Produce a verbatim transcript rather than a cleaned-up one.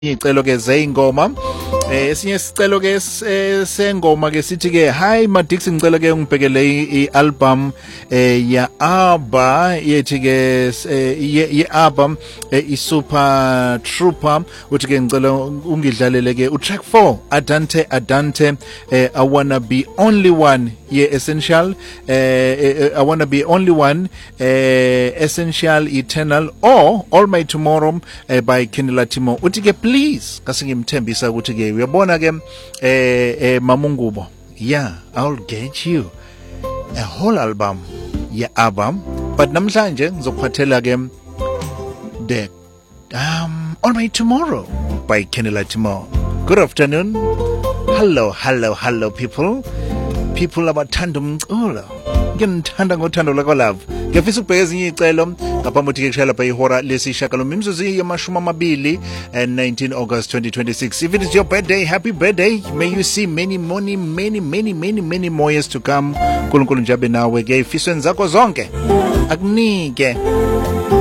icelo ke zeingoma eh esinye isicelo ke sengoma ke sithi ke hi Madix ngicela ke ungibhekele ialbum eh ya ABBA yethi ke ialbum iSuper Trooper uthi ke ngicela ungidlalele ke utrack four Adante Adante I wanna be only one ye essential eh I wanna be only one eh essential eternal or all my tomorrow eh, by Kenny Latimo uthi ke please kasingimthembisa ukuthi ke uyabona ke eh, eh Mamungubo yeah I'll get you a whole album ya ABBA but namhlanje ngizokuphathela ke the um all my tomorrow by Kenny Latimo. Good afternoon. Hello hello hello people people abathanda umculo ngiyithanda ngothando lakho love ngiyafisa ukubheka ezinye icelo ngaphambi ukuthi kushayela pha ihora lesishakalo imzuzu yamashumi amabili and nineteen August twenty twenty-six. If it is your birthday, happy birthday. May you see many many many many many many more years to come. Nkulunkulu njabe nawe ke ifisweni zakho zonke akunike